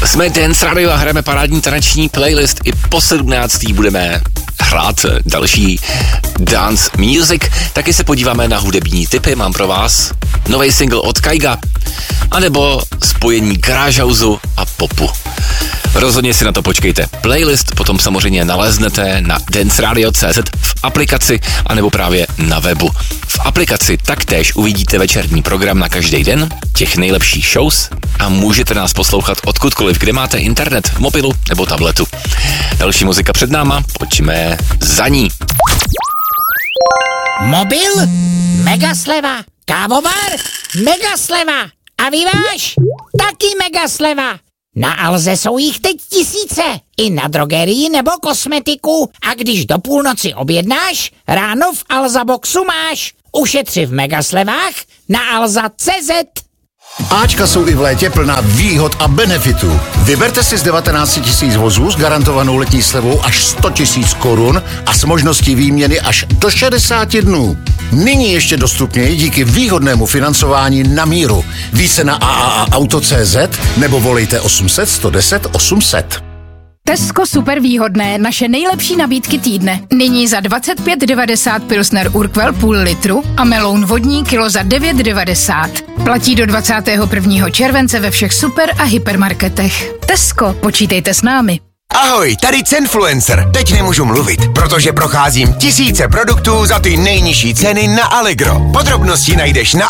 Jsme Dance Radio a hrajeme parádní taneční playlist. I po 17. budeme hrát další dance music. Taky se podíváme na hudební tipy. Mám pro vás nový single od Kaiga, anebo spojení garage houseu a popu. Rozhodně si na to počkejte. Playlist potom samozřejmě naleznete na danceradio.cz v aplikaci anebo právě na webu. V aplikaci taktéž uvidíte večerní program na každý den, těch nejlepších shows a můžete nás poslouchat odkudkoliv, kde máte internet, v mobilu nebo tabletu. Další muzika před náma, pojďme za ní. Mobil? Mega sleva. Kávovar? Mega sleva. A vyváž? Taky mega sleva. Na Alze jsou jich teď tisíce. I na drogerii nebo kosmetiku. A když do půlnoci objednáš, ráno v Alza Boxu máš. Ušetři v megaslevách na alza.cz. Ačka jsou i v létě plná výhod a benefitů. Vyberte si z 19 000 vozů s garantovanou letní slevou až 100 000 korun a s možností výměny až do 60 dnů. Nyní ještě dostupněji díky výhodnému financování na míru. Více na AAAauto.cz nebo volejte 800 110 800. Tesco super výhodné, naše nejlepší nabídky týdne. Nyní za 25,90 Pilsner Urquell půl litru a meloun vodní kilo za 9,90. Platí do 21. července ve všech super a hypermarketech. Tesco, počítejte s námi. Ahoj, tady Cenfluencer. Teď nemůžu mluvit, protože procházím tisíce produktů za ty nejnižší ceny na Allegro. Podrobnosti najdeš na